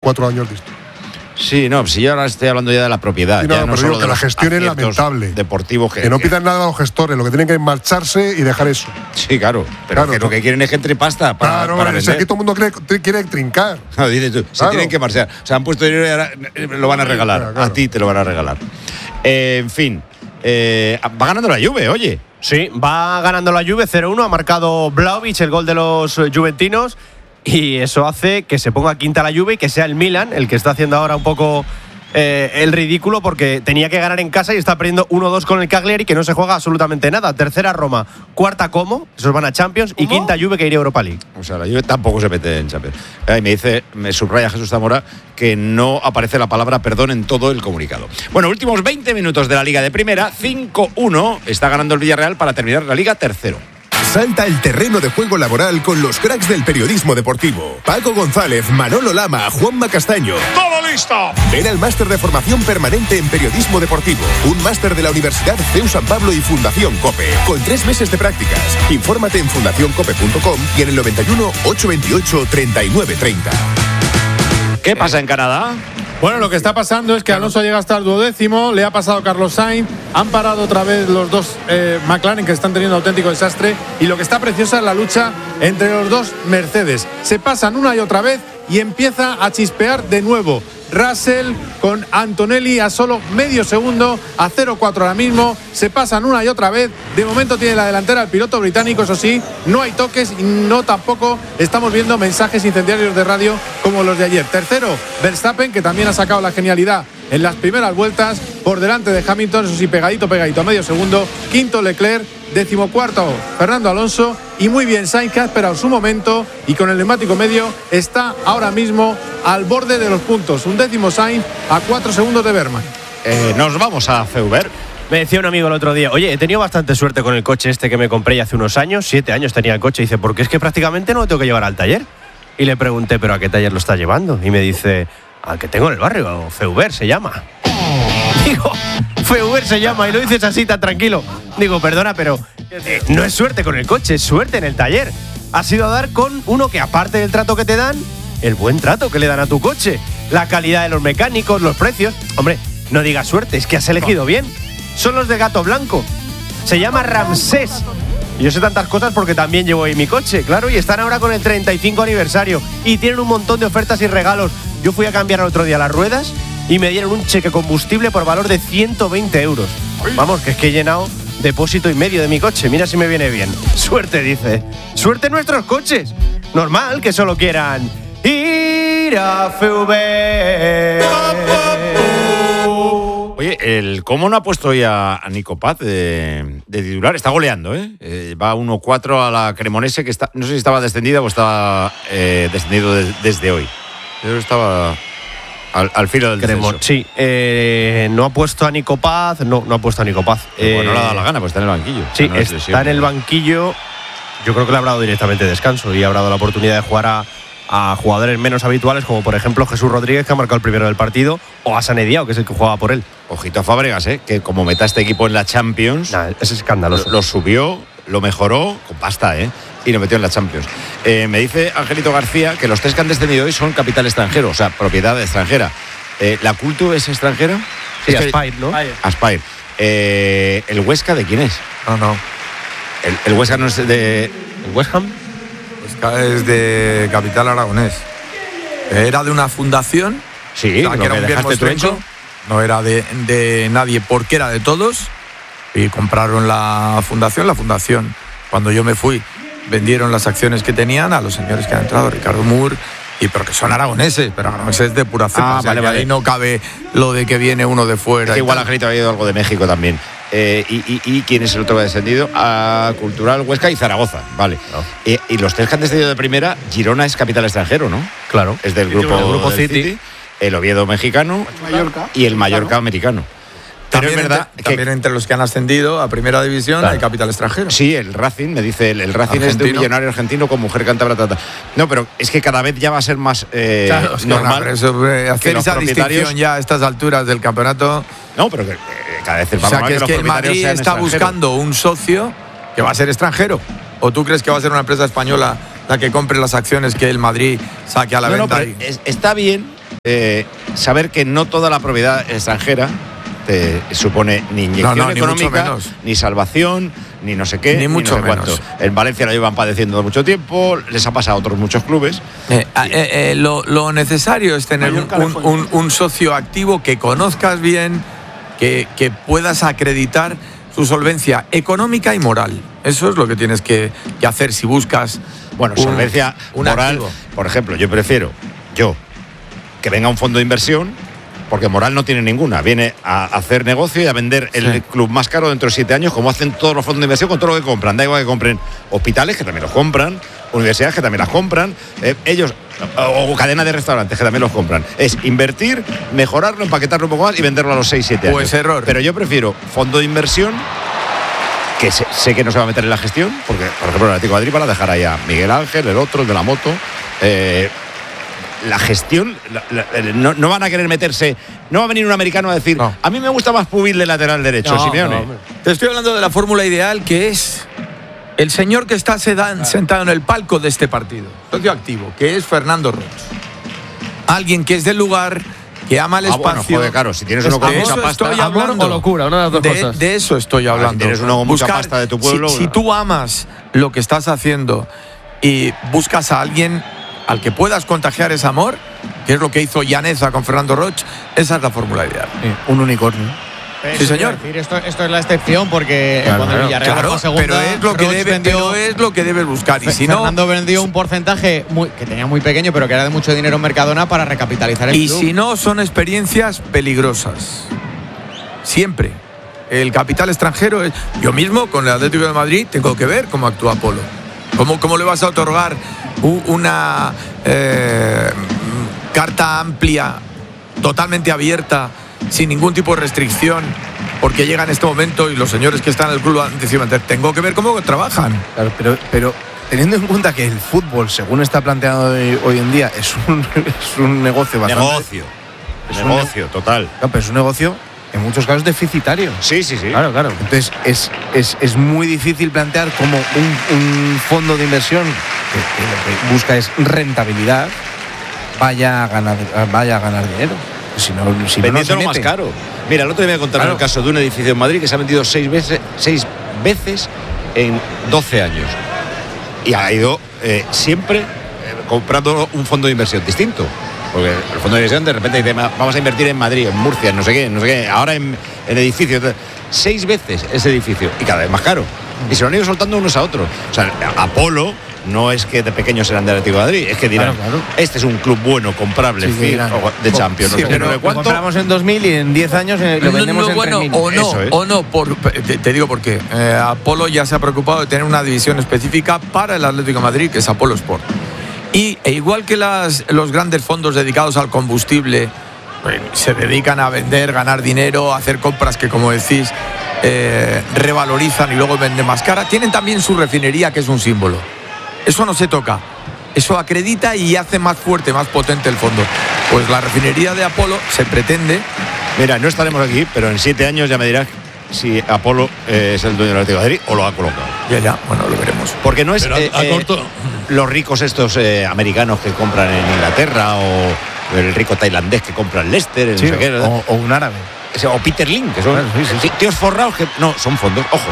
4 años distintos. Sí, no, si yo ahora estoy hablando ya de la propiedad. Sí, ya no pero solo digo de que la gestión es lamentable. Deportivos que no pidan nada a los gestores, lo que tienen que es marcharse y dejar eso. Sí, claro. Pero claro, que lo que quieren es que entre pasta para vender. Aquí todo el mundo quiere trincar. No, dices tú, se tienen que marchar. O sea, han puesto dinero y ahora lo van a regalar. Claro. A ti te lo van a regalar. En fin. Va ganando la Juve, oye. Sí, va ganando la Juve 0-1. Ha marcado Vlahovic el gol de los juventinos. Y eso hace que se ponga quinta la Juve y que sea el Milan el que está haciendo ahora un poco el ridículo, porque tenía que ganar en casa y está perdiendo 1-2 con el Cagliari, que no se juega absolutamente nada. Tercera Roma, cuarta Como, esos van a Champions, y quinta Juve que iría a Europa League. O sea, la Juve tampoco se mete en Champions. Y me subraya Jesús Zamora que no aparece la palabra perdón en todo el comunicado. Bueno, últimos 20 minutos de la Liga de Primera, 5-1, está ganando el Villarreal para terminar la Liga tercero. Salta el terreno de juego laboral con los cracks del periodismo deportivo. Paco González, Manolo Lama, Juanma Castaño. ¡Todo listo! Ven al máster de formación permanente en periodismo deportivo. Un máster de la Universidad CEU San Pablo y Fundación COPE. Con 3 meses de prácticas. Infórmate en fundacioncope.com y en el 91 828 3930. ¿Qué pasa en Canadá? Bueno, lo que está pasando es que Alonso llega hasta el 12º, le ha pasado Carlos Sainz, han parado otra vez los dos McLaren, que están teniendo auténtico desastre, y lo que está preciosa es la lucha entre los dos Mercedes. Se pasan una y otra vez y empieza a chispear de nuevo. Russell con Antonelli a solo medio segundo, a 0-4 ahora mismo, se pasan una y otra vez. De momento tiene la delantera el piloto británico, eso sí, no hay toques y no tampoco estamos viendo mensajes incendiarios de radio como los de ayer. Tercero, Verstappen, que también ha sacado la genialidad en las primeras vueltas, por delante de Hamilton, eso sí, pegadito a medio segundo. Quinto, Leclerc. 14º, Fernando Alonso. Y muy bien Sainz, que ha esperado su momento y con el neumático medio está ahora mismo al borde de los puntos. 11º Sainz a 4 segundos de Berman. Nos vamos a Feuber. Me decía un amigo el otro día, oye, he tenido bastante suerte con el coche este que me compré ya hace unos años, 7 años tenía el coche, y dice, porque es que prácticamente no lo tengo que llevar al taller. Y le pregunté, ¿pero a qué taller lo está llevando? Y me dice, al que tengo en el barrio, Feuber se llama. Digo, Feuber se llama, y lo dices así tan tranquilo. Digo, perdona, pero no es suerte con el coche, es suerte en el taller. Has ido a dar con uno que, aparte del trato que te dan, el buen trato que le dan a tu coche, la calidad de los mecánicos, los precios. Hombre, no digas suerte, es que has elegido bien. Son los de Gato Blanco. Se llama Ramsés. Y yo sé tantas cosas porque también llevo ahí mi coche, claro, y están ahora con el 35 aniversario y tienen un montón de ofertas y regalos. Yo fui a cambiar el otro día las ruedas y me dieron un cheque combustible por valor de 120 euros. Vamos, que es que he llenado depósito y medio de mi coche. Mira si me viene bien. Suerte, dice. Suerte en nuestros coches. Normal que solo quieran ir a Feuber. Oye, el ¿cómo no ha puesto hoy a Nico Paz de titular? Está goleando, ¿eh? Va 1-4 a la Cremonese, que está, no sé si estaba descendida o estaba descendido desde hoy. Yo estaba al filo del descenso. Sí, no ha puesto a Nico Paz. No ha puesto a Nico Paz. Bueno, no le ha dado la gana, pues está en el banquillo. Sí, no está en el banquillo. Yo creo que le ha dado directamente descanso y ha dado la oportunidad de jugar a jugadores menos habituales, como por ejemplo Jesús Rodríguez, que ha marcado el primero del partido, o a Sané Diao, que es el que jugaba por él. Ojito a Fábregas, que como meta este equipo en la Champions, es escandaloso. Lo subió, lo mejoró con pasta, y lo metió en la Champions. Me dice Angelito García que los 3 que han descendido hoy son capital extranjero, o sea, propiedad extranjera. ¿La Cultu es extranjera? Sí, Aspire, ¿no? Aspire. ¿El Huesca de quién es? No. ¿El Huesca no es de ¿el West Ham? Es de capital aragonés. Era de una fundación. Sí, que era un bien mostrenco. No era de nadie porque era de todos. Y compraron la fundación. La fundación, cuando yo me fui, vendieron las acciones que tenían a los señores que han entrado, Ricardo Moore, pero que son aragoneses, pero aragoneses de pura cepa. Vale. Ahí no cabe lo de que viene uno de fuera. Es que igual Angelito ha ido algo de México también. ¿Y quién es el otro que ha descendido? A Cultural Huesca y Zaragoza, vale. No. Y los 3 que han descendido de primera, Girona es capital extranjero, ¿no? Claro. Es del grupo City, el Oviedo mexicano y el Mallorca americano. Pero también es verdad también entre los que han ascendido a primera división hay capital extranjero. Sí, el Racing, me dice, el Racing argentino. Es de un millonario argentino con mujer cántabra. No, pero es que cada vez ya va a ser más normal. Hacer esa distinción ya a estas alturas del campeonato. No, pero que cada vez o sea, que es que el Madrid está buscando un socio que va a ser extranjero. ¿O tú crees que va a ser una empresa española la que compre las acciones que el Madrid saque a la venta? No, está bien saber que no toda la propiedad extranjera te supone ni inyección ni económica, mucho menos. Ni salvación, ni no sé qué, Ni mucho no sé cuánto. menos. En Valencia lo llevan padeciendo mucho tiempo, les ha pasado a otros muchos clubes. Lo necesario es tener un socio activo que conozcas bien, que puedas acreditar su solvencia económica y moral. Eso es lo que tienes que hacer si buscas. Bueno, solvencia moral, activo. por ejemplo, yo prefiero que venga un fondo de inversión, porque moral no tiene ninguna. Viene a hacer negocio y a vender el club más caro dentro de 7 años, como hacen todos los fondos de inversión con todo lo que compran. Da igual que compren hospitales, que también los compran, universidades, que también las compran, ellos, o cadenas de restaurantes, que también los compran. Es invertir, mejorarlo, empaquetarlo un poco más y venderlo a los 6-7 años. Pues error. Pero yo prefiero fondo de inversión, que sé que no se va a meter en la gestión, porque, por ejemplo, el Atlético de Madrid van a dejar ahí a Miguel Ángel, el otro, el de la moto. La gestión, no van a querer meterse. No va a venir un americano a decir, a mí me gusta más Pubil de lateral derecho, Simeone. Te estoy hablando de la fórmula ideal, que es el señor que está sentado en el palco de este partido, socio activo, que es Fernando Roch. Alguien que es del lugar, que ama el espacio. Bueno, joder, claro, si tienes uno con mucha pasta. Amor o locura, una de las dos cosas. De eso estoy hablando. Si tienes uno con mucha pasta de tu pueblo. Si tú amas lo que estás haciendo y buscas a alguien al que puedas contagiar ese amor, que es lo que hizo Llaneza con Fernando Roch, esa es la fórmula ideal. Un unicornio. Sí, señor. Esto es la excepción, porque cuando el Villarreal bajó a segunda, pero es lo que debes buscar. Y si no, Fernando vendió un porcentaje que tenía muy pequeño, pero que era de mucho dinero en Mercadona, para recapitalizar el club. Y si no, son experiencias peligrosas. Siempre. El capital extranjero es. Yo mismo, con el Atlético de Madrid, tengo que ver cómo actúa Polo. ¿Cómo le vas a otorgar una carta amplia, totalmente abierta, sin ningún tipo de restricción, porque llega en este momento y los señores que están en el club decían, tengo que ver cómo trabajan? Claro, pero teniendo en cuenta que el fútbol, según está planteado hoy en día, es un negocio bastante. Negocio, total. No, pero es un negocio en muchos casos deficitario. Sí. Claro. Entonces es muy difícil plantear como un fondo de inversión que lo que busca es rentabilidad, vaya a ganar dinero. Si no vendiéndolo más caro. Mira, el otro día me contaron el caso de un edificio en Madrid que se ha vendido 6 veces en 12 años. Y ha ido siempre comprando un fondo de inversión distinto. Porque el fondo de inversión de repente dice, vamos a invertir en Madrid, en Murcia, en no sé qué, ahora en edificios. 6 veces ese edificio y cada vez más caro. Y se lo han ido soltando unos a otros. O sea, Apolo no es que de pequeños eran del Atlético de Madrid, es que dirán, este es un club bueno, comprapable, de Champions. Sí, pero lo compramos en 2000 y en 10 años lo vendemos en 3000. O no, te digo por qué. Apolo ya se ha preocupado de tener una división específica para el Atlético de Madrid, que es Apolo Sport. Igual que los grandes fondos dedicados al combustible se dedican a vender, ganar dinero, hacer compras que, como decís, revalorizan y luego venden más cara, tienen también su refinería, que es un símbolo. Eso no se toca. Eso acredita y hace más fuerte, más potente el fondo. Pues la refinería de Apolo se pretende. Mira, no estaremos aquí, pero en 7 años ya me dirás si Apolo es el dueño del Atlético de Madrid o lo ha colocado. Ya, bueno, lo veremos. Porque no es los ricos estos americanos que compran en Inglaterra, o el rico tailandés que compra en Leicester, no sé qué, o un árabe. O Peter Lim, que son tíos forrados que no, son fondos. Ojo.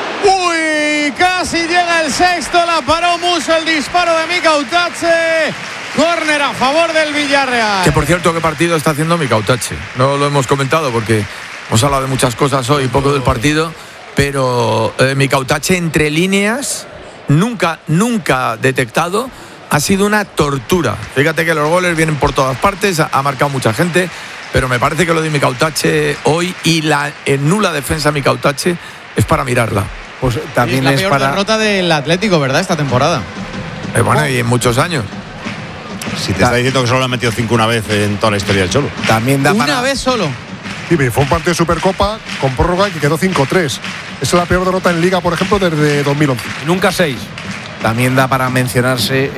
¡Uy! Casi llega el sexto, la paró Musso, el disparo de Mika Utache. Córner a favor del Villarreal. Que por cierto, ¿qué partido está haciendo Mika Utache? No lo hemos comentado porque hemos hablado de muchas cosas hoy, poco del partido, pero Mika Utache entre líneas, nunca detectado, ha sido una tortura. Fíjate que los goles vienen por todas partes, ha marcado mucha gente, pero me parece que lo de Mika Utache hoy y la nula defensa de Mika Utache es para mirarla. Pues también es la peor derrota del Atlético, ¿verdad? Esta temporada. Bueno, y en muchos años. Si te está diciendo que solo le han metido 5 una vez en toda la historia del Cholo. También da una vez solo. Sí, fue un partido de Supercopa con prórroga que quedó 5-3. Esa es la peor derrota en Liga, por ejemplo, desde 2011. Nunca 6. También da para mencionarse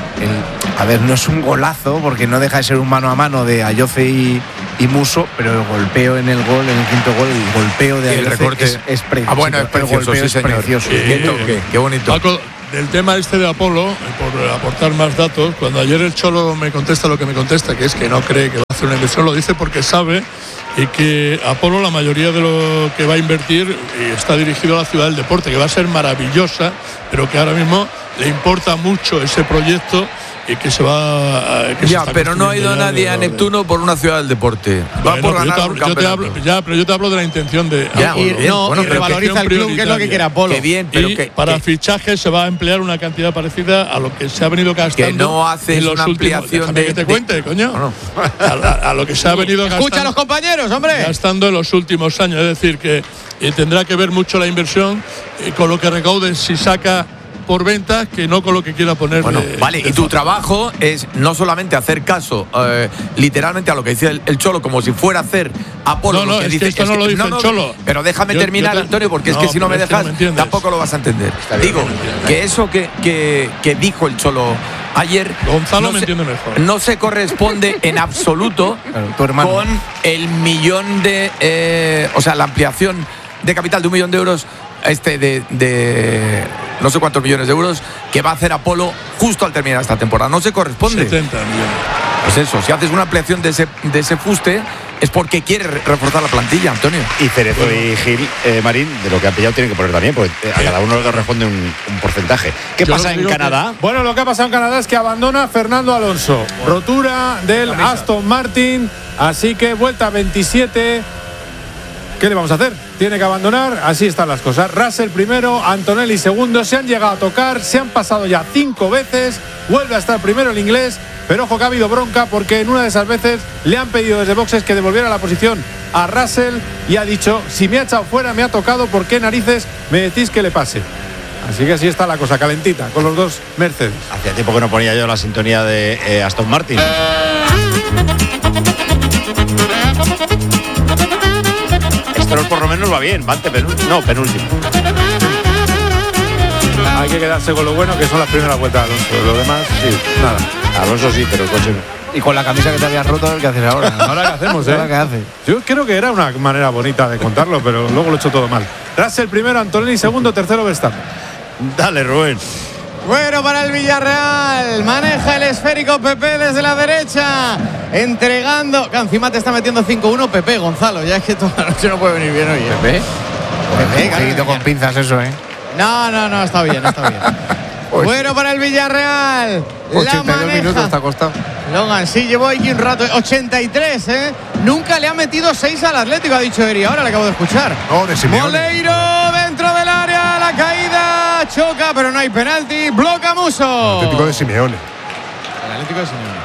a ver, no es un golazo, porque no deja de ser un mano a mano de Ayoce y Musso, pero el golpeo en el gol, en el quinto gol, el golpeo de Ayoce es precioso. Bueno, es precioso, sí, señor. Precioso. Qué bonito. del tema este de Apolo, por aportar más datos, cuando ayer el Cholo me contesta lo que me contesta, que es que no cree que va a hacer una inversión, lo dice porque sabe que Apolo, la mayoría de lo que va a invertir está dirigido a la ciudad del deporte, que va a ser maravillosa, pero que ahora mismo le importa mucho ese proyecto y que se va ya, pero no ha ido nadie a Neptuno por una ciudad del deporte. Va por ganar un campeonato. Pero yo te hablo de la intención de y revaloriza el club, que es lo que quiere Apolo. Qué bien, pero para fichajes se va a emplear una cantidad parecida a lo que se ha venido gastando. Que no haces en los una ampliación que te cuente, coño. No. A lo que se ha venido gastando. Escucha a los compañeros, hombre. Gastando en los últimos años, es decir, que tendrá que ver mucho la inversión con lo que recaude si saca por ventas que no con lo que quiera poner. Bueno, vale, y tu trabajo es no solamente hacer caso literalmente a lo que dice el Cholo, como si fuera a hacer Apolo. No, es que esto no lo dice el Cholo. Pero déjame terminar, Antonio, porque es que si no me dejas, tampoco lo vas a entender. Digo, que eso que dijo el Cholo ayer, Gonzalo me entiende mejor. No se corresponde en absoluto con el millón de. O sea, la ampliación de capital de 1 millón de euros. De no sé cuántos millones de euros que va a hacer Apolo justo al terminar esta temporada. No se corresponde. 70 millones. Pues eso, si haces una ampliación de ese fuste es porque quiere reforzar la plantilla, Antonio. Y Cerezo y Gil, Marín, de lo que han pillado tienen que poner también, porque a cada uno le corresponde un porcentaje. ¿Qué pasa en Canadá? Bueno, lo que ha pasado en Canadá es que abandona Fernando Alonso. Rotura del Aston Martin, así que vuelta 27. ¿Qué le vamos a hacer? Tiene que abandonar, así están las cosas. Russell primero, Antonelli segundo, se han llegado a tocar, se han pasado ya 5 veces, vuelve a estar primero el inglés, pero ojo que ha habido bronca porque en una de esas veces le han pedido desde boxes que devolviera la posición a Russell y ha dicho, si me ha echado fuera, me ha tocado, ¿por qué narices me decís que le pase? Así que así está la cosa, calentita, con los dos Mercedes. Hacía tiempo que no ponía yo la sintonía de Aston Martin. Stroll por lo menos va bien, penúltimo. Hay que quedarse con lo bueno, que son las primeras vueltas de Alonso. Lo demás, sí, nada. Alonso sí, pero el coche no. Y con la camisa que te habías roto, ¿qué haces ahora? Ahora qué hacemos, ¿Ahora qué hace? Yo creo que era una manera bonita de contarlo, pero luego lo he hecho todo mal. Russell primero, Antonelli segundo, tercero Verstappen. Dale, Rubén. Bueno, para el Villarreal, maneja el esférico Pepe desde la derecha, entregando, que encima te está metiendo 5-1 Pepe, Gonzalo, ya es que toda la noche no puede venir bien hoy. ¿Pepe? Pepe, con pinzas eso, No, está bien. Bueno, para el Villarreal, 82 la maneja. minutos está costado. Logan, sí, llevó aquí un rato, 83, Nunca le ha metido 6 al Atlético, ha dicho Eri, ahora le acabo de escuchar. No, de Simeone. Moleiro dentro del área, la caída, choca, pero no hay penalti, bloca Musso. Atlético de Simeone. El Atlético de Simeone.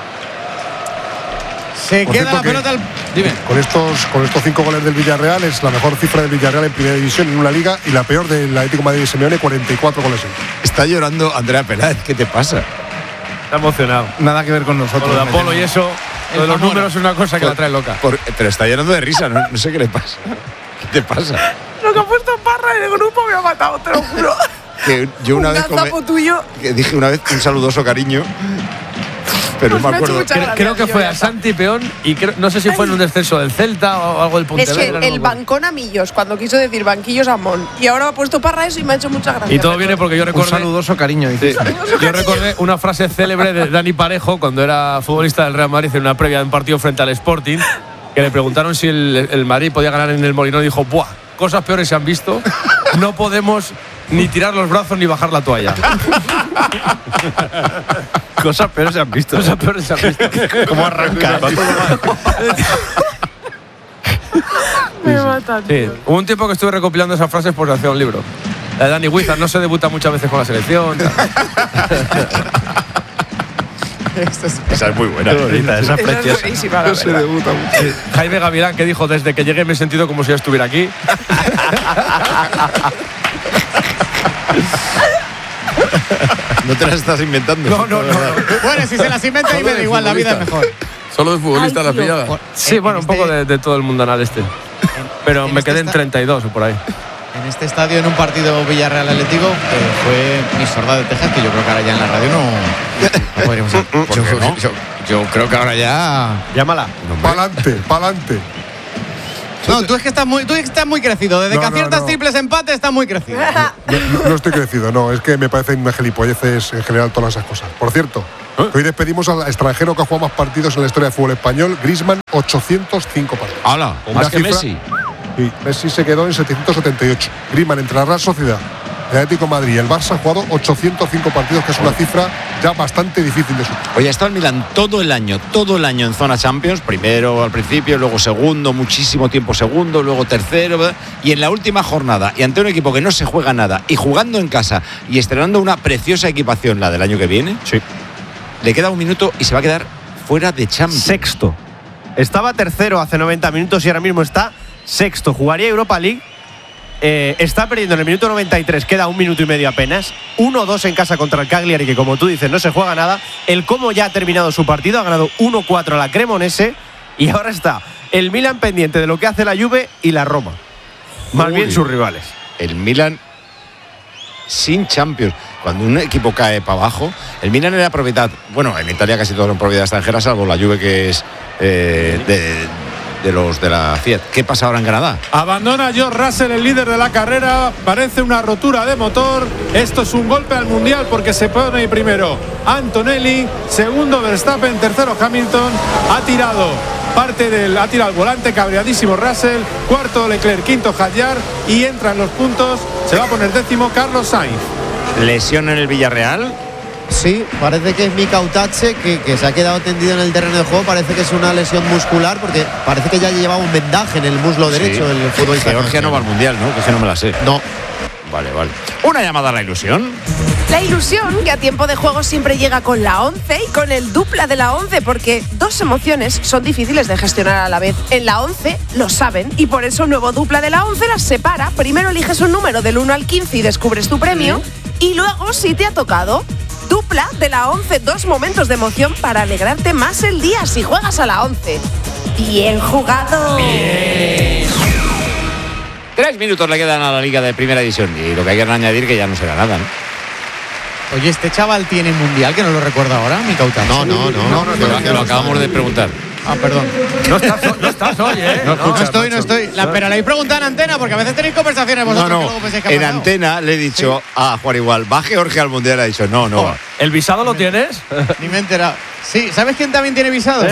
Se queda la pelota. Dime. Con estos 5 goles del Villarreal es la mejor cifra del Villarreal en primera división en una liga y la peor del Atlético de Madrid de Simeone, 44 goles. Está llorando Andrea Peláez, ¿qué te pasa? Está emocionado. Nada que ver con nosotros. Lo de Apolo y eso, lo de los números es una cosa que la trae loca. Pero está llorando de risa, no sé qué le pasa. ¿Qué te pasa? Lo que ha puesto Parra en el grupo me ha matado, te lo juro. Que yo una vez tuyo. que dije una vez un saludoso cariño, pero Pues no me acuerdo. Creo que fue a Santi Peón y no sé si fue en un descenso del Celta o algo del Pontevedra. Es que el bancón a Millos, cuando quiso decir banquillos a Mon. Y ahora ha puesto Parra eso y me ha hecho mucha gracia. Y todo viene porque yo recordé. Un saludoso cariño. Sí. Yo recordé una frase célebre de Dani Parejo cuando era futbolista del Real Madrid en una previa de un partido frente al Sporting, que le preguntaron si el Madrid podía ganar en el Molinón y dijo, ¡buah! Cosas peores se han visto. No podemos ni tirar los brazos ni bajar la toalla. Cosas peores se han visto. Cosas peores se han visto. ¿Cómo arranca? Me matan. Sí, hubo un tiempo que estuve recopilando esas frases por hacer un libro. La de Dani Huizar, no se debuta muchas veces con la selección. Esa es muy buena. Esa es preciosa. Buenísima, No se debuta mucho. Sí. Jaime Gavilán, que dijo, desde que llegué me he sentido como si ya estuviera aquí. No te las estás inventando. No. Bueno, si se las inventa y me da igual, la vida es mejor. Solo de futbolista Ay, la tío. pillada. Sí, bueno, un poco de todo el mundanal este. Pero me quedé en 32 o por ahí. En este estadio, en un partido Villarreal Atlético, fue mi sorda de Texas, que yo creo que ahora ya en la radio no podríamos ir. Yo creo que ahora ya. Llámala. Pa'lante. No, tú es que estás muy crecido. Desde que aciertas triples empate estás muy crecido. No estoy crecido, no. Es que me parecen una gilipolleces en general todas esas cosas. Por cierto, hoy despedimos al extranjero que ha jugado más partidos en la historia del fútbol español, Griezmann, 805 partidos. ¡Hala! Más que Messi. Sí, Messi se quedó en 778. Griezmann, entre la Real Sociedad, el Atlético de Madrid y el Barça, ha jugado 805 partidos, que es una cifra ya bastante difícil de superar. Oye, ha estado el Milan todo el año en zona Champions, primero al principio, luego segundo, muchísimo tiempo segundo, luego tercero, ¿verdad? Y en la última jornada, y ante un equipo que no se juega nada, y jugando en casa, y estrenando una preciosa equipación, la del año que viene, sí, le queda un minuto y se va a quedar fuera de Champions. Sexto. Estaba tercero hace 90 minutos y ahora mismo está sexto. Jugaría Europa League. Está perdiendo en el minuto 93, queda un minuto y medio apenas. 1-2 en casa contra el Cagliari, que como tú dices no se juega nada. El Como ya ha terminado su partido, ha ganado 1-4 a la Cremonese. Y ahora está el Milan pendiente de lo que hace la Juve y la Roma. Más bien sus rivales. El Milan sin Champions. Cuando un equipo cae para abajo, el Milan era propiedad. Bueno, en Italia casi todos son propiedad extranjera, salvo la Juve, que es de los de la Fiat. ¿Qué pasa ahora en Canadá? Abandona George Russell, el líder de la carrera. Parece una rotura de motor. Esto es un golpe al mundial porque se pone primero Antonelli, segundo Verstappen, tercero Hamilton. Ha tirado el volante, cabreadísimo Russell. Cuarto Leclerc, quinto Hadjar. Y entran los puntos. Se va a poner décimo Carlos Sainz. ¿Lesión en el Villarreal? Sí, parece que es Mika Utache, que se ha quedado tendido en el terreno de juego. Parece que es una lesión muscular, porque parece que ya llevaba un vendaje en el muslo derecho del futbolista. Georgia no va al mundial, ¿no? Que no me la sé. No. Vale. Una llamada a la ilusión. La ilusión, que a tiempo de juego siempre llega con la 11 y con el dupla de la 11, porque dos emociones son difíciles de gestionar a la vez. En la 11 lo saben y por eso un nuevo dupla de la 11 las separa. Primero eliges un número del 1 al 15 y descubres tu premio. Y luego, si te ha tocado, dupla de la 11, dos momentos de emoción para alegrarte más el día si juegas a la 11. Bien jugado. Bien. 3 minutos le quedan a la Liga de Primera División y lo que hay que añadir que ya no será nada, ¿no? Oye, ¿este chaval tiene mundial que no lo recuerdo ahora, Mika Utache? No. Lo acabamos de preguntar. Ah, perdón. No estás hoy, ¿eh? No estoy. Pero le habéis preguntado en antena, porque a veces tenéis conversaciones vosotros. No. Que luego pensáis que ha En pasado. antena le he dicho a Juan Igual, va Georgia al mundial. Ha dicho, no va. ¿El visado lo tienes? Ni me he enterado. Sí, ¿sabes quién también tiene visado?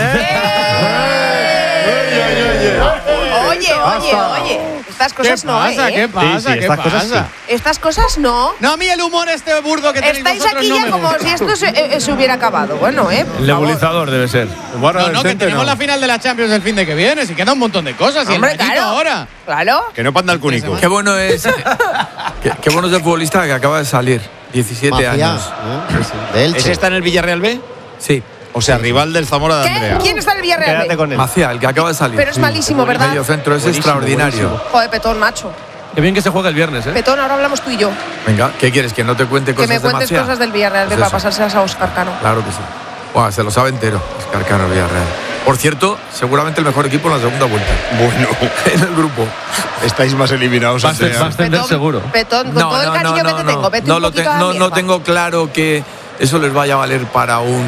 Oye. Estas cosas no, ¿eh? ¿Qué pasa? estas cosas sí. Estas cosas no. No, a mí el humor burdo que tenéis Estáis vosotros aquí no ya me como gusta. si esto se hubiera acabado. Bueno, El nebulizador debe ser. No, que tenemos la final de la Champions el fin de que viene. Si queda un montón de cosas. Y Hombre, el ratito claro. ahora. Claro. Que no panda el cúnico. Qué bueno es. Qué bueno es el futbolista que acaba de salir. 17 Mafia, años. De Elche. ¿Ese está en el Villarreal B? Sí. O sea, rival del Zamora de ¿Qué? Andrea. ¿Quién está en el Villarreal? Quédate con él. Macía, el que acaba de salir. Pero es malísimo, ¿verdad? Medio centro es Buenísimo, extraordinario. buenísimo. Joder, Petón, macho. Qué bien que se juega el viernes, ¿eh? Petón, ahora hablamos tú y yo. Venga, ¿qué quieres? ¿Que no te cuente Que cosas me de cuentes Macía? cosas del Villarreal Pues para eso. pasárselas a Óscar Cano. Claro que sí. Buah, se lo sabe entero. Oscar Cano, Villarreal. Por cierto, seguramente el mejor equipo en la segunda vuelta. Bueno, En el grupo. estáis más eliminados. Va a ascender seguro. Petón, con todo el cariño que te tengo, vete un poquito a la no mierda. tengo claro que eso les vaya a valer para un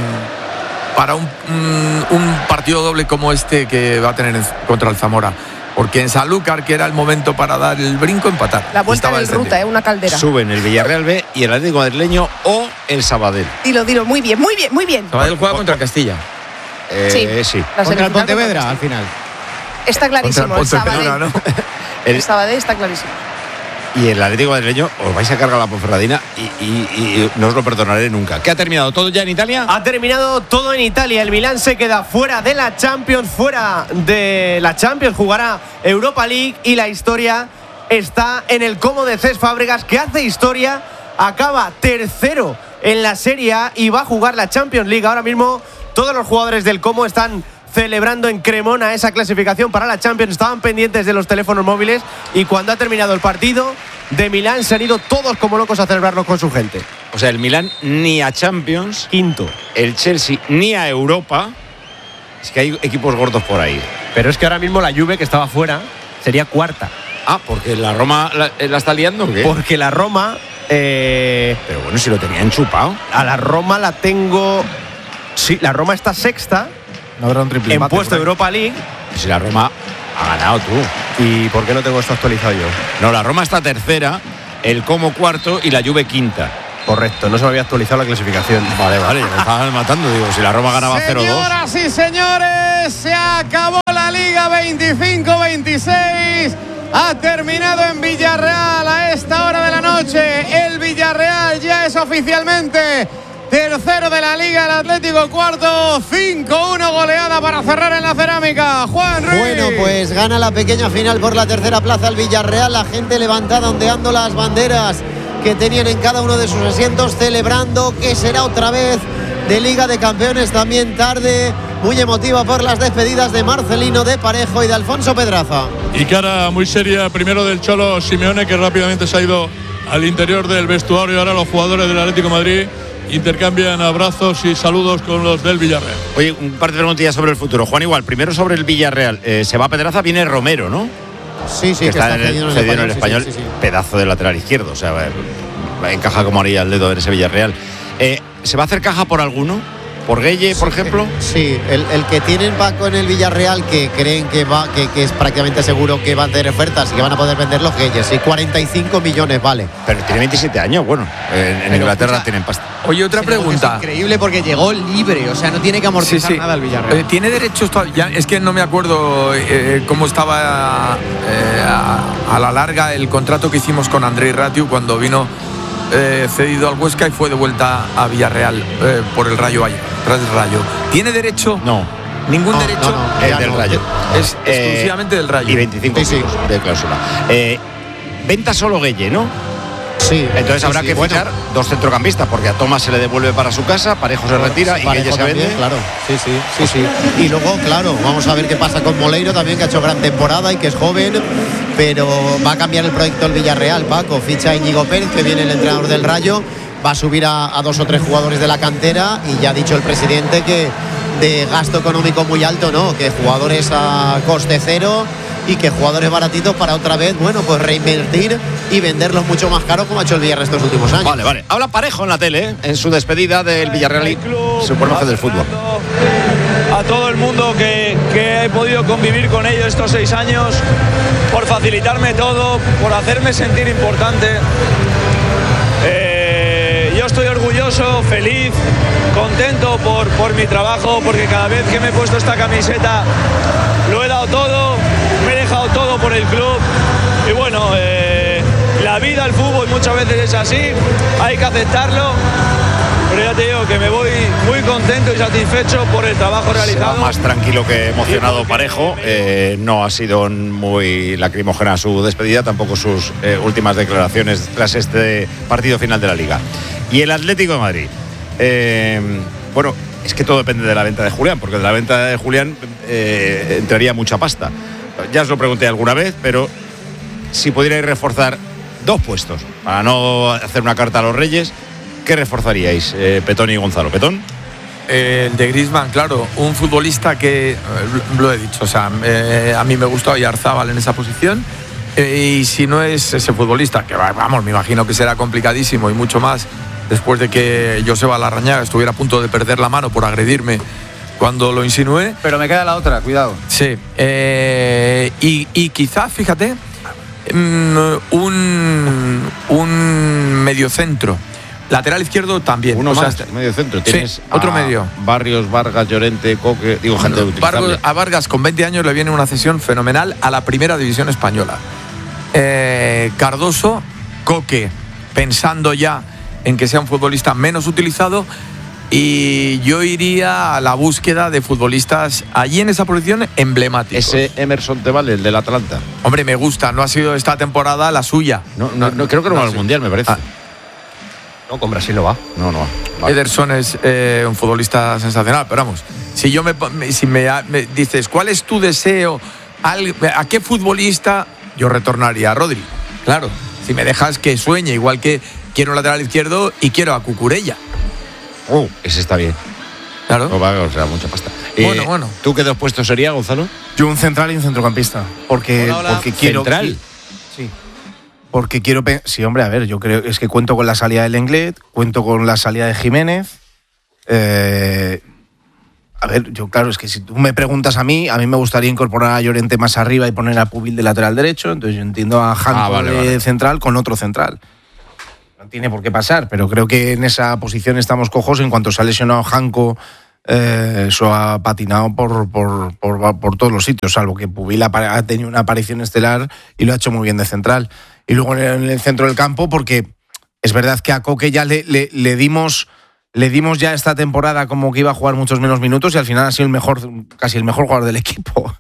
partido doble como este que va a tener contra el Zamora. Porque en Sanlúcar, que era el momento para dar el brinco, empatar. La vuelta Estaba del descendido. ruta, una caldera. Suben el Villarreal B y el Atlético Madrileño o el Sabadell. Dilo, muy bien. Sabadell juega contra el Castilla. Sí. La Contra el semifinal Pontevedra, al final. Está clarísimo, el Contra el Sabadell. Pontevedra, ¿no? El Sabadell está clarísimo. Y el Atlético Madrileño os vais a cargar la Ponferradina y no os lo perdonaré nunca. ¿Qué ha terminado todo ya en Italia? Ha terminado todo en Italia. El Milán se queda fuera de la Champions. Jugará Europa League y la historia está en el Como de Cesc Fábregas, que hace historia. Acaba tercero en la Serie A y va a jugar la Champions League. Ahora mismo todos los jugadores del Como están celebrando en Cremona esa clasificación para la Champions. Estaban pendientes de los teléfonos móviles y cuando ha terminado el partido de Milán se han ido todos como locos a celebrarlo con su gente. O sea, el Milán ni a Champions, Quinto. el Chelsea ni a Europa. Es que hay equipos gordos por ahí. Pero es que ahora mismo la Juve, que estaba fuera, sería cuarta. Ah, porque la Roma la está liando, ¿o qué? Porque la Roma... Pero bueno, si lo tenían chupado. A la Roma la tengo... Sí, la Roma está sexta No habrá un triple en empate puesto por ahí. Europa League. Si la Roma ha ganado tú. ¿Y por qué no tengo esto actualizado yo? No, la Roma está tercera, el Como cuarto y la Juve quinta. Correcto, no se me había actualizado la clasificación. Vale, me estaban matando, digo, si la Roma ganaba 0-2. Señoras y señores, se acabó la Liga 25-26. Ha terminado en Villarreal a esta hora de la noche. El Villarreal ya es oficialmente tercero de la Liga, el Atlético cuarto. 5-1 goleada para cerrar en la cerámica. Juan Ruiz. Bueno, pues gana la pequeña final por la tercera plaza el Villarreal. La gente levantada ondeando las banderas que tenían en cada uno de sus asientos, celebrando que será otra vez de Liga de Campeones. También tarde muy emotiva por las despedidas de Marcelino, de Parejo y de Alfonso Pedraza. Y cara muy seria primero del Cholo Simeone, que rápidamente se ha ido al interior del vestuario. Ahora los jugadores del Atlético de Madrid intercambian abrazos y saludos con los del Villarreal. Oye, un par de preguntillas sobre el futuro. Juan, igual, primero sobre el Villarreal. Se va Pedraza, viene Romero, ¿no? Sí, que está cedido en el Español, sí. Pedazo de lateral izquierdo, o sea, encaja como haría el dedo en ese Villarreal. ¿Se va a hacer caja por alguno? ¿Por Gueye, por ejemplo? Sí, el que tienen Paco en el Villarreal, que creen que es prácticamente seguro que va a tener ofertas y que van a poder vender los Gueyes. Y 45 millones vale. Pero tiene 27 años, bueno, en Inglaterra tienen pasta. Oye, otra pregunta. Es increíble porque llegó libre, o sea, no tiene que amortizar nada el Villarreal. ¿Tiene derechos todavía? Es que no me acuerdo cómo estaba a la larga el contrato que hicimos con Andrei Ratiu cuando vino cedido al Huesca y fue de vuelta a Villarreal por el Rayo tras el Rayo. ¿Tiene derecho? No. ¿Ningún derecho? No, es del Rayo. Es exclusivamente del Rayo. Y 25 de cláusula. Venta solo Gueye, ¿no? Sí. Entonces habrá que fichar dos centrocampistas, porque a Tomás se le devuelve para su casa, Parejo se retira y Gueye se vende. Claro, sí. Y luego, claro, vamos a ver qué pasa con Moleiro también, que ha hecho gran temporada y que es joven, pero va a cambiar el proyecto el Villarreal, Paco. Ficha a Íñigo Pérez, que viene el entrenador del Rayo, va a subir a 2 o 3 jugadores de la cantera y ya ha dicho el presidente que de gasto económico muy alto, ¿no? Que jugadores a coste cero y que jugadores baratitos para otra vez, bueno, pues reinvertir y venderlos mucho más caros como ha hecho el Villarreal estos últimos años. Vale. Habla Parejo en la tele, en su despedida del Villarreal y su personaje del fútbol. A todo el mundo que he podido convivir con ellos estos 6 años, por facilitarme todo, por hacerme sentir importante. Yo estoy orgulloso, feliz, contento por mi trabajo, porque cada vez que me he puesto esta camiseta lo he dado todo, me he dejado todo por el club. Y bueno, la vida, el fútbol muchas veces es así, hay que aceptarlo. Pero ya te digo que me voy muy contento y satisfecho por el trabajo realizado. Más tranquilo que emocionado Parejo. No ha sido muy lacrimógena su despedida, tampoco sus últimas declaraciones tras este partido final de la Liga. Y el Atlético de Madrid. Bueno, es que todo depende de la venta de Julián, porque de la venta de Julián entraría mucha pasta. Ya os lo pregunté alguna vez, pero si pudierais reforzar 2 puestos para no hacer una carta a los Reyes, ¿qué reforzaríais, Petón y Gonzalo? ¿Petón? El de Griezmann, claro, un futbolista que, lo he dicho, o sea, a mí me gusta Oyarzábal en esa posición, y si no es ese futbolista, que vamos, me imagino que será complicadísimo y mucho más después de que Joseba Larrañaga estuviera a punto de perder la mano por agredirme cuando lo insinué. Pero me queda la otra, cuidado. Sí, y quizás, fíjate, un mediocentro. Lateral izquierdo también. Uno más, medio centro. Tienes otro medio. Barrios, Vargas, Llorente, Coque. Digo, gente utilizable. A Vargas con 20 años le viene una cesión fenomenal a la primera división española. Cardoso, Coque, pensando ya en que sea un futbolista menos utilizado. Y yo iría a la búsqueda de futbolistas allí en esa posición emblemáticos. Ese Emerson Tebal, el del Atalanta. Hombre, me gusta. No ha sido esta temporada la suya. No, creo que no va al Mundial, me parece. No, con Brasil no va. No va. Ederson es un futbolista sensacional, pero vamos, si me dices, ¿cuál es tu deseo? ¿A qué futbolista? Yo retornaría a Rodri. Claro, si me dejas que sueñe, igual que quiero un lateral izquierdo y quiero a Cucurella. Ese está bien. Claro. O sea, mucha pasta. Bueno. ¿Tú qué 2 puestos sería, Gonzalo? Yo un central y un centrocampista. Porque quiero. ¿Central? Sí. Porque quiero. Sí, hombre, a ver, yo creo es que cuento con la salida de Lenglet, cuento con la salida de Jiménez. A ver, yo claro, es que si tú me preguntas a mí me gustaría incorporar a Llorente más arriba y poner a Pubil de lateral derecho, entonces yo entiendo a Janko de central con otro central. No tiene por qué pasar, pero creo que en esa posición estamos cojos. En cuanto se ha lesionado Janko, eso ha patinado por todos los sitios, salvo que Pubil ha tenido una aparición estelar y lo ha hecho muy bien de central. Y luego en el centro del campo, porque es verdad que a Coque ya le dimos ya esta temporada como que iba a jugar muchos menos minutos y al final ha sido casi el mejor jugador del equipo.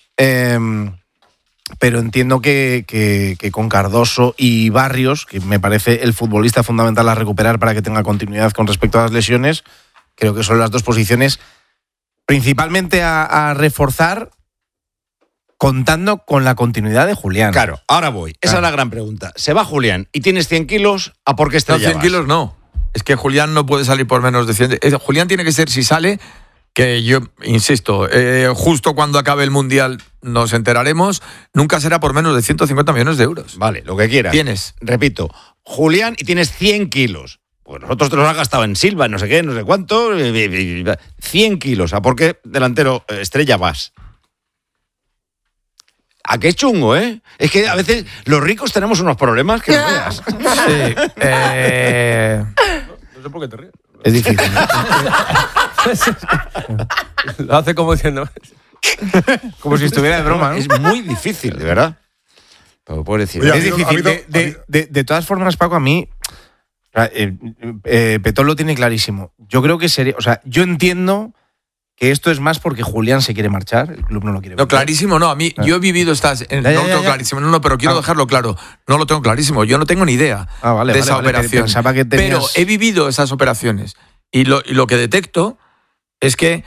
Pero entiendo que con Cardoso y Barrios, que me parece el futbolista fundamental a recuperar para que tenga continuidad con respecto a las lesiones, creo que son las dos posiciones principalmente a reforzar, contando con la continuidad de Julián. Claro, ahora voy. Esa es la gran pregunta. Se va Julián y tienes 100 kilos, ¿a por qué Estrella vas? 100 kilos no. Es que Julián no puede salir por menos de 100. Julián tiene que ser, si sale, que yo insisto, justo cuando acabe el Mundial nos enteraremos, nunca será por menos de 150 millones de euros. Vale, lo que quieras. Tienes. Repito, Julián y tienes 100 kilos. Pues nosotros te los has gastado en Silva, no sé qué, no sé cuánto. 100 kilos. ¿A por qué delantero Estrella vas? ¿A qué chungo, eh? Es que a veces los ricos tenemos unos problemas que no veas. Sí. No sé por qué te ríes. Es difícil. Lo hace como diciendo... Como si estuviera de broma, ¿no? Es muy difícil, de verdad. Pero puedes decir. Oye, Es difícil. De todas formas, Paco, a mí... Petón lo tiene clarísimo. Yo creo que sería... O sea, yo entiendo que esto es más porque Julián se quiere marchar, el club no lo quiere No, marchar. clarísimo no. A mí, yo he vivido estas... No lo tengo clarísimo. No, pero quiero dejarlo claro. No lo tengo clarísimo. Yo no tengo ni idea de esa operación. Pensaba que tenías... Pero he vivido esas operaciones. Y lo que detecto es que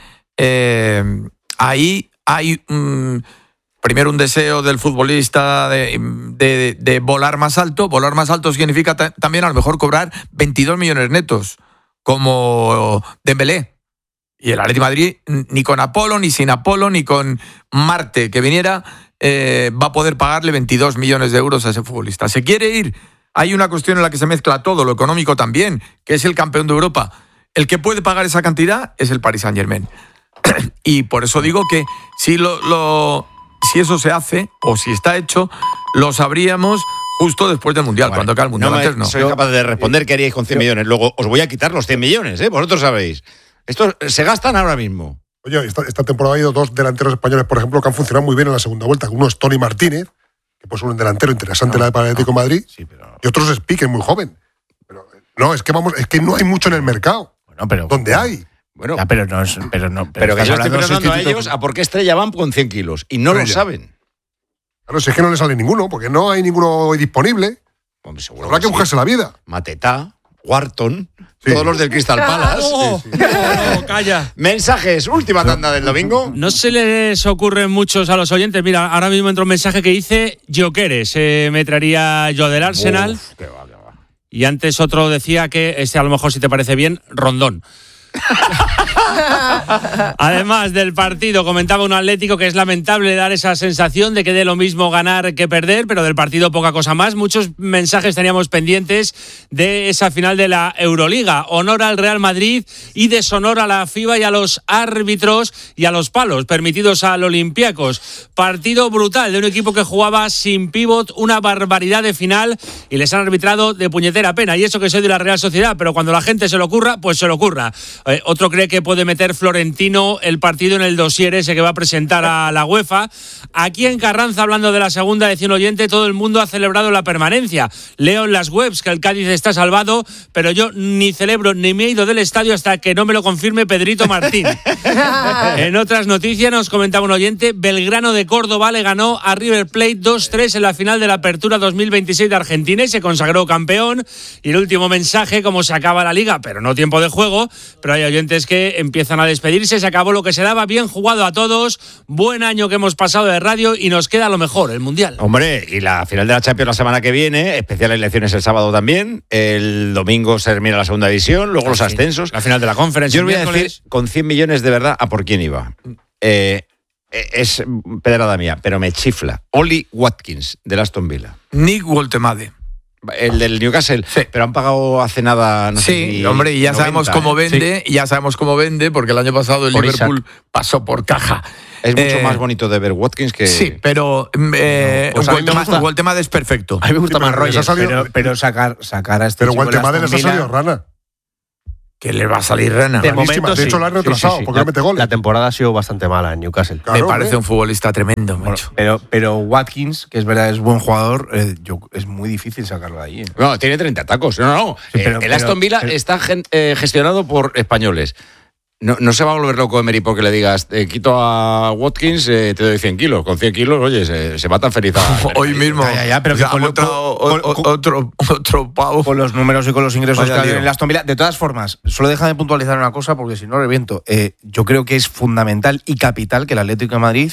ahí hay... primero un deseo del futbolista de volar más alto. Volar más alto significa también a lo mejor cobrar 22 millones netos, como Dembélé. Y el Atlético de Madrid, ni con Apolo, ni sin Apolo, ni con Marte que viniera, va a poder pagarle 22 millones de euros a ese futbolista. ¿Se quiere ir? Hay una cuestión en la que se mezcla todo, lo económico también, que es el campeón de Europa. El que puede pagar esa cantidad es el Paris Saint-Germain. Y por eso digo que si si eso se hace, o si está hecho, lo sabríamos justo después del Mundial, cuando acabe el Mundial. Antes no. Soy capaz de responder qué haríais con 100 millones. Luego os voy a quitar los 100 millones, ¿eh? Vosotros sabéis. Estos se gastan ahora mismo. Oye, esta temporada ha habido dos delanteros españoles, por ejemplo, que han funcionado muy bien en la segunda vuelta. Uno es Toni Martínez, que pues un delantero interesante para el Atlético de Madrid, y otro es Piqué, muy joven. Pero, no, es que no hay mucho en el mercado. Bueno, pero ¿dónde hay? Bueno, pero que yo estoy preguntando a ellos a por qué Estrella van con 100 kilos y no lo saben. Claro, si es que no le sale ninguno, porque no hay ninguno hoy disponible. Pues seguro habrá que buscarse la vida. Matetá, Wharton, todos los del Crystal Palace. No, calla. Mensajes, última tanda del domingo. No se les ocurren muchos a los oyentes. Mira, ahora mismo entra un mensaje que dice Gyökeres, me traería yo del Arsenal. Uf, qué va. Y antes otro decía que, a lo mejor si te parece bien, Rondón. Además del partido, comentaba un Atlético que es lamentable dar esa sensación de que dé lo mismo ganar que perder, pero del partido poca cosa más. Muchos mensajes teníamos pendientes de esa final de la Euroliga. Honor al Real Madrid y deshonor a la FIBA y a los árbitros y a los palos permitidos al Olympiacos. Partido brutal de un equipo que jugaba sin pívot, una barbaridad de final, y les han arbitrado de puñetera pena. Y eso que soy de la Real Sociedad, pero cuando la gente se lo ocurra, pues se lo ocurra. Otro cree que puede meter Florentino el partido en el dossier ese que va a presentar a la UEFA. Aquí en Carranza, hablando de la segunda, decía un oyente, todo el mundo ha celebrado la permanencia. Leo en las webs que el Cádiz está salvado, pero yo ni celebro ni me he ido del estadio hasta que no me lo confirme Pedrito Martín. En otras noticias nos comentaba un oyente, Belgrano de Córdoba le ganó a River Plate 2-3 en la final de la Apertura 2026 de Argentina y se consagró campeón. Y el último mensaje, como se acaba la liga, pero no tiempo de juego, pero hay oyentes que empiezan a despedirse, se acabó lo que se daba, bien jugado a todos, buen año que hemos pasado de radio y nos queda lo mejor, el Mundial. Hombre, y la final de la Champions la semana que viene, especiales elecciones el sábado también, el domingo se termina la segunda división, luego los ascensos. La final de la Conference. Yo os voy a decir, con 100 millones de verdad, a por quién iba. Es pedrada mía, pero me chifla. Oli Watkins, del Aston Villa. Nick Woltemade. El del Newcastle, pero han pagado hace nada. No sé si hombre, y ya 90, sabemos cómo vende, ya sabemos cómo vende, porque el año pasado el Por Liverpool pasó por caja. Es mucho más bonito de ver Watkins que. Sí, pero pues Woltemade es perfecto. A mí me gusta más Rogers, pero sacar a este Pero chico de Woltemade les ha salido rana. Que le va a salir rana. De momento, de hecho, lo han retrasado porque no mete goles. La temporada ha sido bastante mala en Newcastle. Me parece un futbolista tremendo, macho. Pero Watkins, que es verdad, es buen jugador, es muy difícil sacarlo de ahí. No, tiene 30 tacos. No. Sí, el Aston Villa está gestionado por españoles. No se va a volver loco Emery porque le digas, quito a Watkins, te doy 100 kilos. Con 100 kilos, oye, se va tan feliz. Hoy mismo. Pero ha montado otro pavo. Con los números y con los ingresos Vaya que hay lío. en el Aston Villa. De todas formas, solo deja de puntualizar una cosa porque si no reviento. Yo creo que es fundamental y capital que el Atlético de Madrid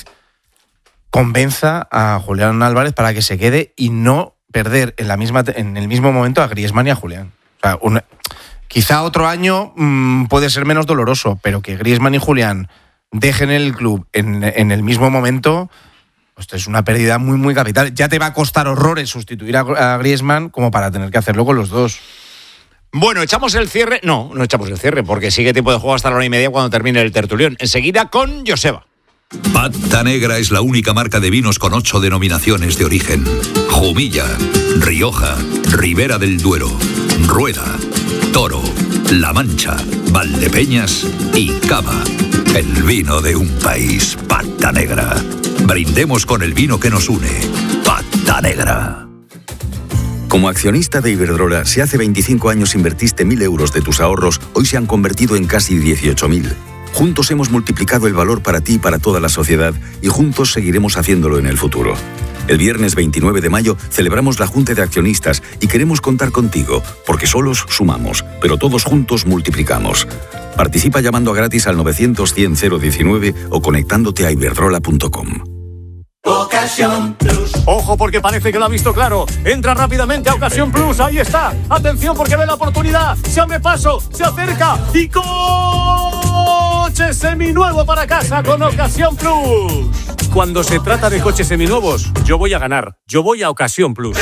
convenza a Julián Álvarez para que se quede y no perder en el mismo momento a Griezmann y a Julián. O sea, quizá otro año puede ser menos doloroso, pero que Griezmann y Julián dejen el club en el mismo momento, esto es una pérdida muy, muy capital. Ya te va a costar horrores sustituir a Griezmann como para tener que hacerlo con los dos. Bueno, ¿echamos el cierre? No echamos el cierre, porque sigue tiempo de juego hasta la 1:30 cuando termine el tertulión. Enseguida con Joseba. Pata Negra es la única marca de vinos con 8 denominaciones de origen. Jumilla, Rioja, Ribera del Duero, Rueda, Toro, La Mancha, Valdepeñas y Cava. El vino de un país, Pata Negra. Brindemos con el vino que nos une. Pata Negra. Como accionista de Iberdrola, si hace 25 años invertiste 1.000 euros de tus ahorros, hoy se han convertido en casi 18.000. Juntos hemos multiplicado el valor para ti y para toda la sociedad y juntos seguiremos haciéndolo en el futuro. El viernes 29 de mayo celebramos la Junta de Accionistas y queremos contar contigo, porque solos sumamos, pero todos juntos multiplicamos. Participa llamando gratis al 900-100-019 o conectándote a iberdrola.com. Ocasión Plus. Ojo porque parece que lo ha visto claro. Entra rápidamente a Ocasión Plus. Ahí está. Atención porque ve la oportunidad. Se abre paso, se acerca y coche seminuevo para casa con Ocasión Plus. Cuando se trata de coches seminuevos, yo voy a ganar. Yo voy a Ocasión Plus.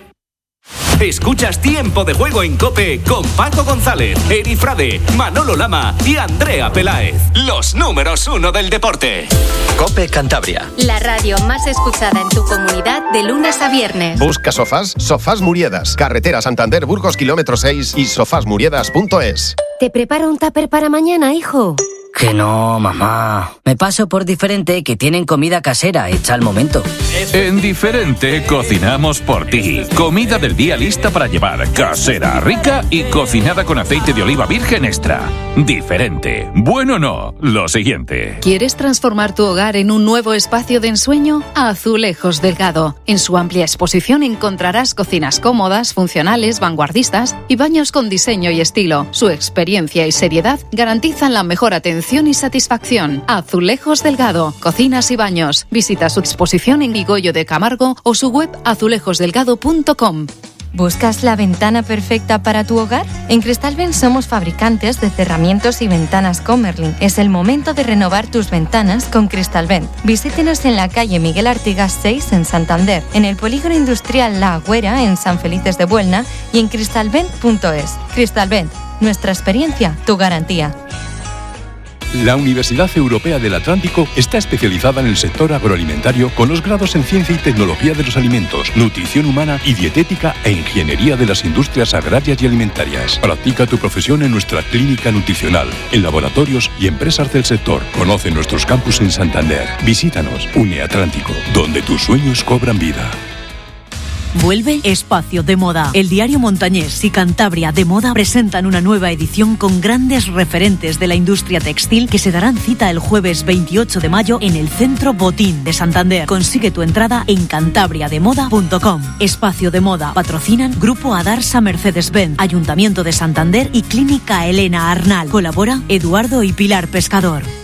Escuchas Tiempo de Juego en COPE con Paco González, Eri Frade, Manolo Lama y Andrea Peláez. Los números 1 del deporte. COPE Cantabria. La radio más escuchada en tu comunidad de lunes a viernes. Busca sofás, Sofás Muriedas. Carretera Santander, Burgos, kilómetro 6 y sofasmuriedas.es. ¿Te preparo un tupper para mañana, hijo? Que no, mamá. Me paso por Diferente, que tienen comida casera hecha al momento. En Diferente cocinamos por ti. Comida del día lista para llevar, casera, rica y cocinada con aceite de oliva virgen extra. Diferente. Bueno o no, lo siguiente. ¿Quieres transformar tu hogar en un nuevo espacio de ensueño? Azulejos Delgado. En su amplia exposición encontrarás cocinas cómodas, funcionales, vanguardistas y baños con diseño y estilo. Su experiencia y seriedad garantizan la mejor atención y satisfacción. Azulejos Delgado, cocinas y baños. Visita su exposición en Vigoyo de Camargo o su web azulejosdelgado.com. ¿Buscas la ventana perfecta para tu hogar? En Cristalvent somos fabricantes de cerramientos y ventanas Comerlin. Es el momento de renovar tus ventanas con Cristalvent. Visítenos en la calle Miguel Artigas 6 en Santander, en el polígono industrial La Agüera en San Felices de Buelna y en cristalvent.es. Cristalvent, nuestra experiencia, tu garantía. La Universidad Europea del Atlántico está especializada en el sector agroalimentario con los grados en Ciencia y Tecnología de los Alimentos, Nutrición Humana y Dietética e Ingeniería de las Industrias Agrarias y Alimentarias. Practica tu profesión en nuestra clínica nutricional, en laboratorios y empresas del sector. Conoce nuestros campus en Santander. Visítanos, UniAtlántico, donde tus sueños cobran vida. Vuelve Espacio de Moda. El diario Montañés y Cantabria de Moda presentan una nueva edición con grandes referentes de la industria textil que se darán cita el jueves 28 de mayo en el Centro Botín de Santander. Consigue tu entrada en cantabriademoda.com. Espacio de Moda. Patrocinan Grupo Adarsa Mercedes-Benz, Ayuntamiento de Santander y Clínica Elena Arnal. Colabora Eduardo y Pilar Pescador.